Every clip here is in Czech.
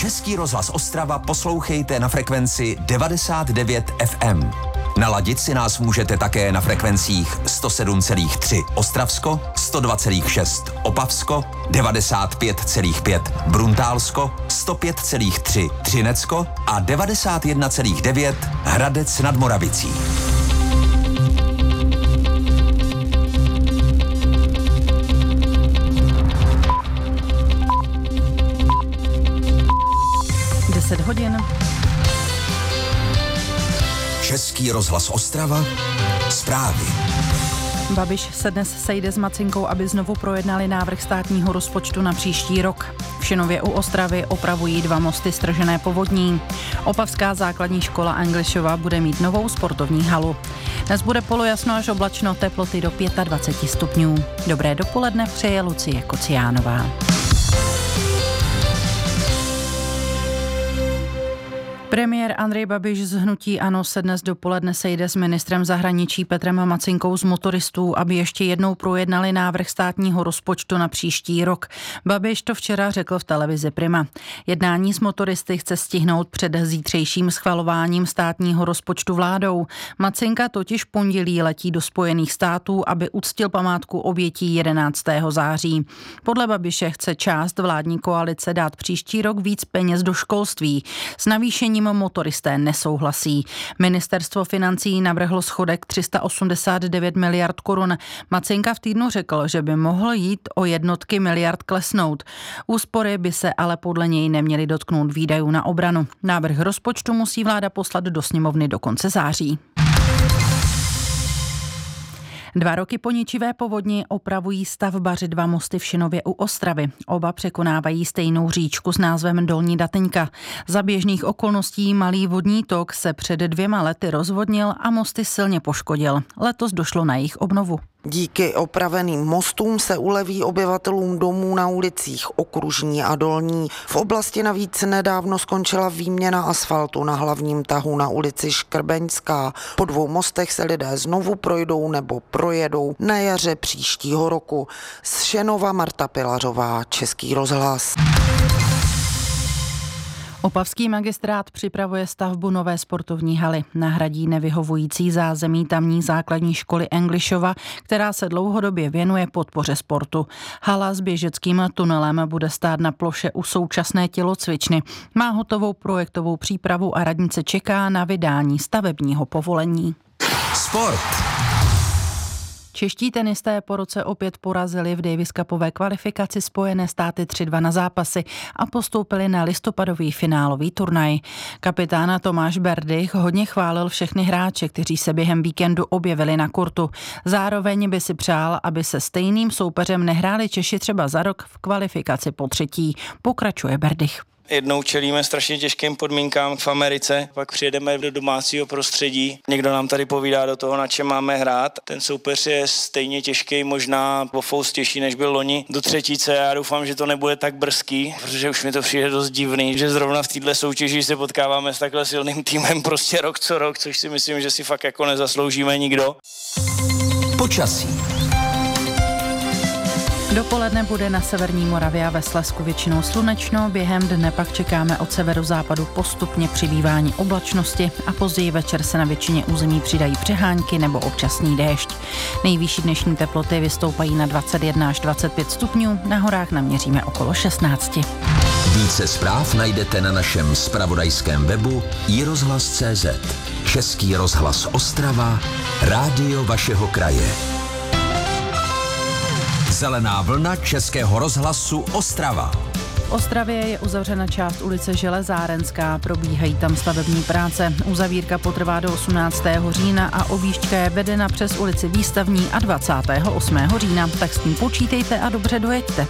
Český rozhlas Ostrava poslouchejte na frekvenci 99 FM. Naladit si nás můžete také na frekvencích 107,3 Ostravsko, 102,6 Opavsko, 95,5 Bruntálsko, 105,3 Třinecko a 91,9 Hradec nad Moravicí. Hodin. Český rozhlas Ostrava, zprávy. Babiš se dnes sejde s Macinkou, aby znovu projednali návrh státního rozpočtu na příští rok. V Šinově u Ostravy opravují 2 mosty stržené povodní. Opavská základní škola Anglišova bude mít novou sportovní halu. Dnes bude polojasno až oblačno, teploty do 25 stupňů. Dobré dopoledne přeje Lucie Kociánová. Premiér Andrej Babiš z hnutí ANO se dnes dopoledne sejde s ministrem zahraničí Petrem Macinkou z Motoristů, aby ještě jednou projednali návrh státního rozpočtu na příští rok. Babiš to včera řekl v televizi Prima. Jednání s motoristy chce stihnout před zítřejším schvalováním státního rozpočtu vládou. Macinka totiž v pondělí letí do Spojených států, aby uctil památku obětí 11. září. Podle Babiše chce část vládní koalice dát příští rok víc peněz do školství. S navýšením motoristé nesouhlasí. Ministerstvo financí navrhlo schodek 389 miliard korun. Macinka v týdnu řekl, že by mohl jít o jednotky miliard klesnout. Úspory by se ale podle něj neměly dotknout výdajů na obranu. Návrh rozpočtu musí vláda poslat do sněmovny do konce září. 2 roky po ničivé povodni opravují stavbaři 2 mosty v Šinově u Ostravy. Oba překonávají stejnou říčku s názvem Dolní Datyňka. Za běžných okolností malý vodní tok se před 2 lety rozvodnil a mosty silně poškodil. Letos došlo na jejich obnovu. Díky opraveným mostům se uleví obyvatelům domů na ulicích Okružní a Dolní. V oblasti navíc nedávno skončila výměna asfaltu na hlavním tahu na ulici Škrbeňská. Po 2 mostech se lidé znovu projdou nebo projedou na jaře příštího roku. Z Šenova Marta Pilařová, Český rozhlas. Opavský magistrát připravuje stavbu nové sportovní haly. Nahradí nevyhovující zázemí tamní základní školy Anglišova, která se dlouhodobě věnuje podpoře sportu. Hala s běžeckým tunelem bude stát na ploše u současné tělocvičny. Má hotovou projektovou přípravu a radnice čeká na vydání stavebního povolení. Sport. Čeští tenisté po roce opět porazili v Davis Cupové kvalifikaci Spojené státy 3-2 na zápasy a postoupili na listopadový finálový turnaj. Kapitán Tomáš Berdych hodně chválil všechny hráče, kteří se během víkendu objevili na kurtu. Zároveň by si přál, aby se stejným soupeřem nehráli Češi třeba za rok v kvalifikaci po 3. Pokračuje Berdych. Jednou čelíme strašně těžkým podmínkám v Americe, pak přijedeme do domácího prostředí. Někdo nám tady povídá do toho, na čem máme hrát. Ten soupeř je stejně těžký, možná o fous těžší, než byl loni do 3. Já doufám, že to nebude tak brzký, protože už mi to přijde dost divný, že zrovna v této soutěži se potkáváme s takhle silným týmem prostě rok co rok, což si myslím, že si fakt jako nezasloužíme nikdo. Počasí. Dopoledne bude na severní Moravě a ve Slezsku většinou slunečno, během dne pak čekáme od severozápadu postupně přibývání oblačnosti a později večer se na většině území přidají přehánky nebo občasný déšť. Nejvyšší dnešní teploty vystoupají na 21 až 25 stupňů, na horách naměříme okolo 16. Více zpráv najdete na našem zpravodajském webu iRozhlas.cz. Český rozhlas Ostrava, rádio vašeho kraje. Zelená vlna Českého rozhlasu Ostrava. V Ostravě je uzavřena část ulice Železárenská, probíhají tam stavební práce. Uzavírka potrvá do 18. října a objížďka je vedena přes ulici Výstavní a 28. října. Tak s tím počítejte a dobře dojeďte.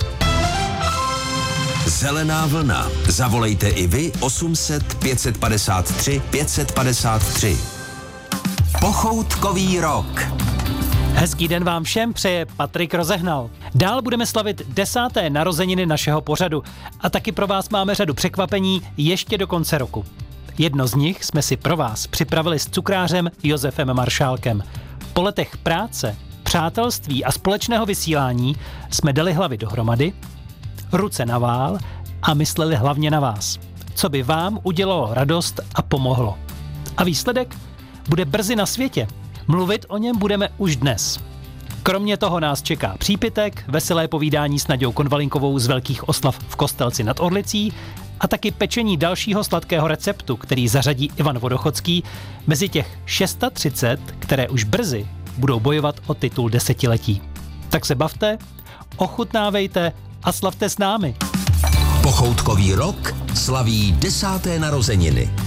Zelená vlna. Zavolejte i vy 800 553 553. Pochoutkový rok. Hezký den vám všem přeje Patrik Rozehnal. Dál budeme slavit 10. narozeniny našeho pořadu a taky pro vás máme řadu překvapení ještě do konce roku. Jedno z nich jsme si pro vás připravili s cukrářem Josefem Maršálkem. Po letech práce, přátelství a společného vysílání jsme dali hlavy dohromady, ruce na vál a mysleli hlavně na vás. co by vám udělalo radost a pomohlo. A výsledek bude brzy na světě. Mluvit o něm budeme už dnes. Kromě toho nás čeká přípitek, veselé povídání s Naďou Konvalinkovou z velkých oslav v Kostelci nad Orlicí a taky pečení dalšího sladkého receptu, který zařadí Ivan Vodochodský mezi těch 630, které už brzy budou bojovat o titul desetiletí. Tak se bavte, ochutnávejte a slavte s námi. Pochoutkový rok slaví 10. narozeniny.